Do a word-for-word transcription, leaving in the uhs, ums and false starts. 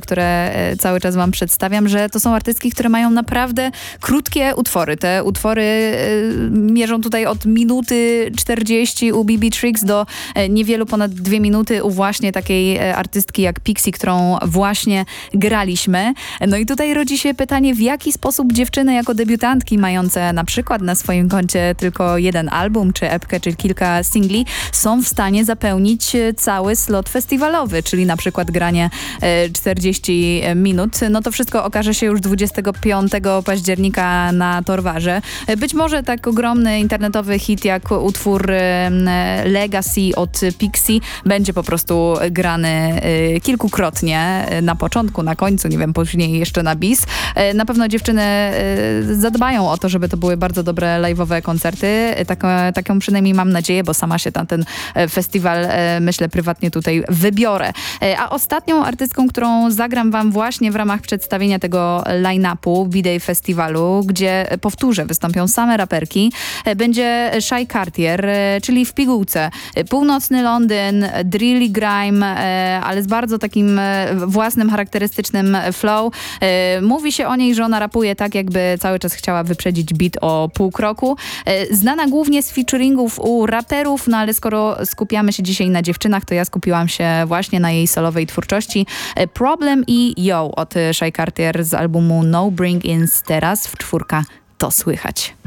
które cały czas wam przedstawiam, że to są artystki, które mają naprawdę krótkie utwory. Te utwory mierzą tutaj od minuty czterdzieści u B B Tricks do niewielu ponad dwie minuty u właśnie takiej artystki jak Pixie, którą właśnie graliśmy. No i tutaj rodzi się pytanie, w jaki sposób dziewczyny jako debiutantki mające na przykład na swoim koncie tylko jeden album, czy epkę, czy kilka singli, są w stanie zapełnić cały slot festiwalowy, czyli na przykład granie czterdzieści minut. No to wszystko okaże się już dwudziestego piątego października na Torwarze. Być może tak ogromny internetowy hit jak utwór Legacy od Pixie będzie po prostu grany kilkukrotnie, na początku, na końcu, nie wiem, później jeszcze na bis. Na pewno dziewczyny zadbają o to, żeby to były bardzo dobre live'owe koncerty. Tak, taką przynajmniej mam nadzieję, bo sama się na ten festiwal, myślę, prywatnie tutaj wybiorę. A ostatnią artystką, którą zagram wam właśnie w ramach przedstawienia tego line-upu B-Day Festiwalu, gdzie powtórzę, wystąpią same raperki, będzie Shy Cartier, czyli w pigułce. Północny Londyn, drilly grime, ale z bardzo takim własnym, charakterystycznym flow. Mówi się o niej, że ona rapuje tak, jakby cały czas chciała wyprzedzić beat o pół kroku. Znana głównie z featuringów u raperów, no ale skoro skupiamy się dzisiaj na dziewczynach, to ja skupiłam się właśnie na jej solowej twórczości. Problem i Yo od Shy Cartier z albumu No Bring Ins teraz w czwórka to słychać.